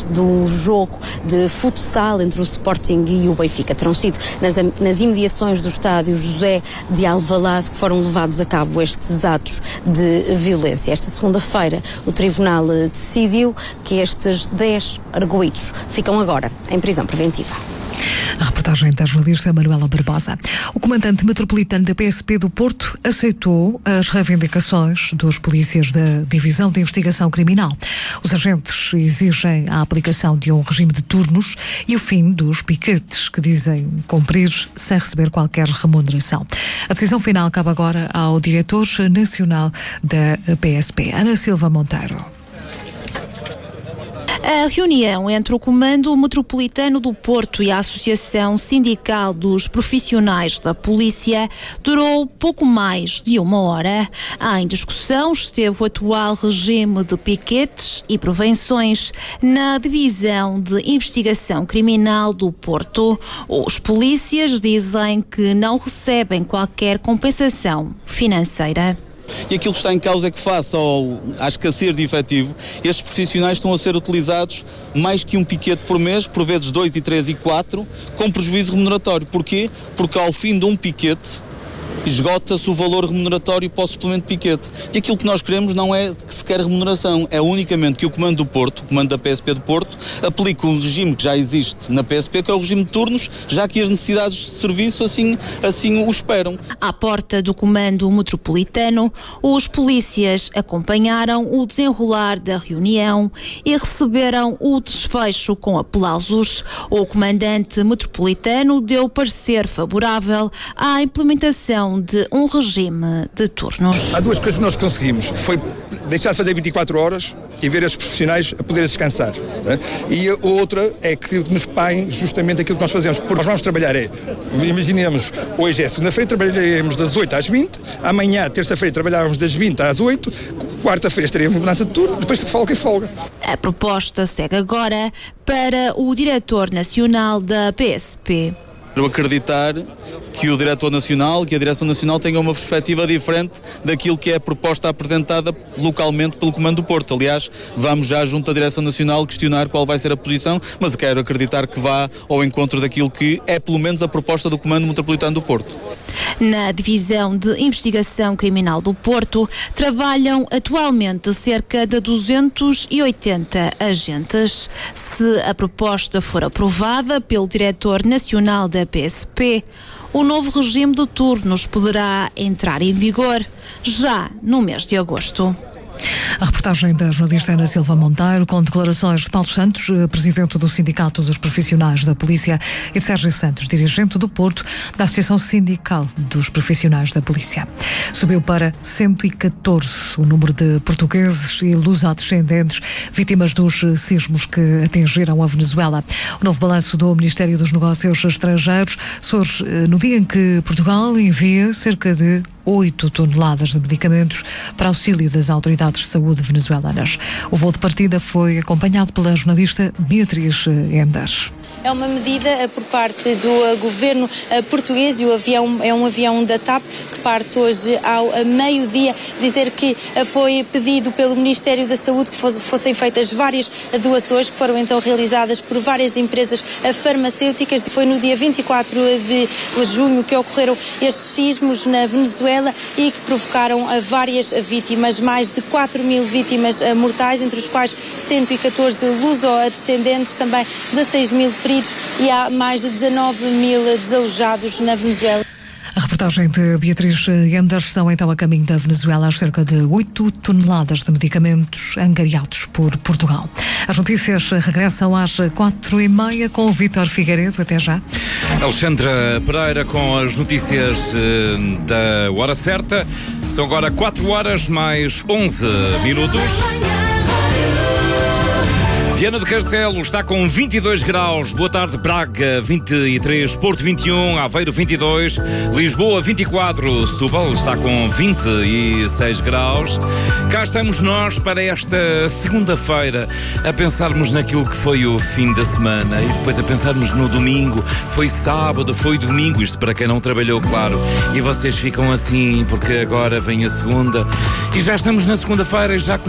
do jogo de futsal entre o Sporting e o Benfica. Terão sido nas imediações do estádio José de Alvalade que foram levados a cabo estes atos de violência. Esta segunda-feira o Tribunal decidiu que estes 10 arguidos ficam agora em prisão preventiva. A reportagem da jornalista Manuela Barbosa. O comandante metropolitano da PSP do Porto aceitou as reivindicações dos polícias da Divisão de Investigação Criminal. Os agentes exigem a aplicação de um regime de turnos e o fim dos piquetes que dizem cumprir sem receber qualquer remuneração. A decisão final cabe agora ao diretor nacional da PSP, Ana Silva Monteiro. A reunião entre o Comando Metropolitano do Porto e a Associação Sindical dos Profissionais da Polícia durou pouco mais de 1 hora. Em discussão esteve o atual regime de piquetes e prevenções na Divisão de Investigação Criminal do Porto. Os polícias dizem que não recebem qualquer compensação financeira. E aquilo que está em causa é que, face à escassez de efetivo, estes profissionais estão a ser utilizados mais que um piquete por mês, por vezes 2, 3 e 4, com prejuízo remuneratório. Porquê? Porque ao fim de um piquete esgota-se o valor remuneratório para o suplemento de piquete. E aquilo que nós queremos não é sequer remuneração, é unicamente que o Comando do Porto, o Comando da PSP do Porto, aplique um regime que já existe na PSP, que é o regime de turnos, já que as necessidades de serviço assim o esperam. À porta do Comando Metropolitano, os polícias acompanharam o desenrolar da reunião e receberam o desfecho com aplausos. O Comandante Metropolitano deu parecer favorável à implementação de um regime de turnos. Há duas coisas que nós conseguimos. Foi deixar de fazer 24 horas e ver esses profissionais a poderem descansar. Né? E a outra é que nos paguem justamente aquilo que nós fazemos. Porque nós vamos trabalhar imaginemos, hoje é segunda-feira, trabalharemos das 8 às 20, amanhã, terça-feira, trabalhávamos das 20 às 8, quarta-feira estaremos em mudança de turno, depois folga e folga. A proposta segue agora para o diretor nacional da PSP. Eu acreditar que o Diretor Nacional, que a Direção Nacional tenha uma perspectiva diferente daquilo que é a proposta apresentada localmente pelo Comando do Porto. Aliás, vamos já junto à Direção Nacional questionar qual vai ser a posição, mas quero acreditar que vá ao encontro daquilo que é pelo menos a proposta do Comando Metropolitano do Porto. Na Divisão de Investigação Criminal do Porto trabalham atualmente cerca de 280 agentes. Se a proposta for aprovada pelo Diretor Nacional da PSP, o novo regime de turnos poderá entrar em vigor já no mês de agosto. A reportagem da jornalista Ana Silva Monteiro, com declarações de Paulo Santos, presidente do Sindicato dos Profissionais da Polícia, e de Sérgio Santos, dirigente do Porto, da Associação Sindical dos Profissionais da Polícia. Subiu para 114 o número de portugueses e lusodescendentes vítimas dos sismos que atingiram a Venezuela. O novo balanço do Ministério dos Negócios Estrangeiros surge no dia em que Portugal envia cerca de 8 toneladas de medicamentos para auxílio das autoridades de saúde venezuelanas. O voo de partida foi acompanhado pela jornalista Beatriz Endas. É uma medida por parte do governo português e o avião é um avião da TAP que parte hoje ao meio-dia. Dizer que foi pedido pelo Ministério da Saúde que fossem feitas várias doações que foram então realizadas por várias empresas farmacêuticas. Foi no dia 24 de junho que ocorreram estes sismos na Venezuela e que provocaram várias vítimas, mais de 4.000 vítimas mortais, entre os quais 114 luso-descendentes, também 16.000 feridos e há mais de 19.000 desalojados na Venezuela. A reportagem de Beatriz Endas. Estão então a caminho da Venezuela as cerca de 8 toneladas de medicamentos angariados por Portugal. As notícias regressam às 4h30 com o Vítor Figueiredo. Até já. Alexandra Pereira com as notícias da hora certa. São agora 4 horas mais 11 minutos. Viana do Castelo está com 22 graus. Boa tarde, Braga 23, Porto 21, Aveiro 22, Lisboa 24, Setúbal está com 26 graus. Cá estamos nós para esta segunda-feira a pensarmos naquilo que foi o fim da semana e depois a pensarmos no domingo. Foi sábado, foi domingo, isto para quem não trabalhou, claro. E vocês ficam assim porque agora vem a segunda e já estamos na segunda-feira e já